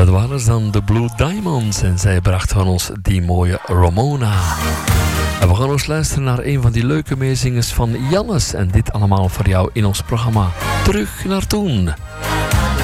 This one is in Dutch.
Dat waren dan de Blue Diamonds en zij brachten van ons die mooie Ramona. En we gaan ons luisteren naar een van die leuke meezingers van Jannes. En dit allemaal voor jou in ons programma Terug naar Toen.